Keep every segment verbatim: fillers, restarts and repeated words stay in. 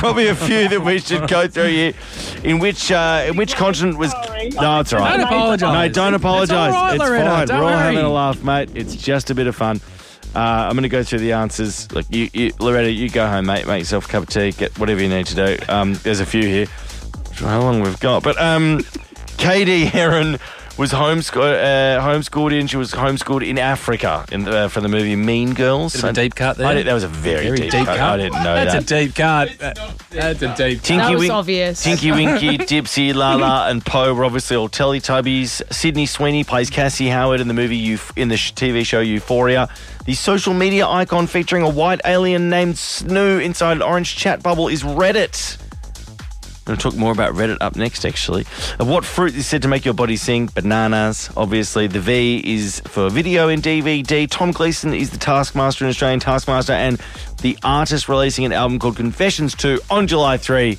probably a few that we should go through here. In which uh, in which continent was... No, it's all right. Don't apologise. No, don't apologise. It's all right, It's Loretta, fine. don't We're all worry. having a laugh, mate. It's just a bit of fun. Uh, I'm going to go through the answers. Look, you, you, Loretta, you go home, mate. Make yourself a cup of tea. Get whatever you need to do. Um, there's a few here. I don't know how long we've got. But um, Katie Heron was homeschooled, uh, homeschooled in. She was homeschooled in Africa in the, uh, for the movie Mean Girls. Bit of a deep cut there. I did, that was a very, Very deep, deep cut. cut. I didn't know That's that. a deep cut. That's a deep cut. Tinky That was Wink- obvious. Tinky Winky, Dipsy, Lala, and Poe were obviously all Teletubbies. Sydney Sweeney plays Cassie Howard in the movie Euph- in the sh- T V show Euphoria. The social media icon featuring a white alien named Snoo inside an orange chat bubble is Reddit. I'm going to talk more about Reddit up next, actually. Of what fruit is said to make your body sing? Bananas, obviously. The V is for video in D V D. Tom Gleeson is the Taskmaster in Australian Taskmaster, and the artist releasing an album called Confessions two on July third.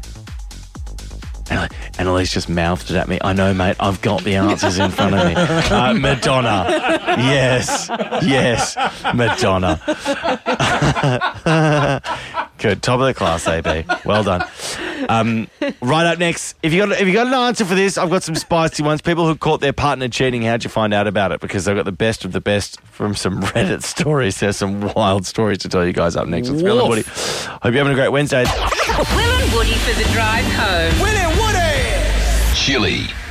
And Annalise just mouthed it at me. I know, mate. I've got the answers in front of me. Uh, Madonna. Yes. Yes. Madonna. Good. Top of the class, A B. Well done. Um, right up next, if you got if you got an answer for this, I've got some spicy ones. People who caught their partner cheating. How'd you find out about it? Because I've got the best of the best from some Reddit stories. There's some wild stories to tell you guys up next. It's Will and Woody. Hope you're having a great Wednesday. Will and Woody for the drive home. Will and Woody! Chili.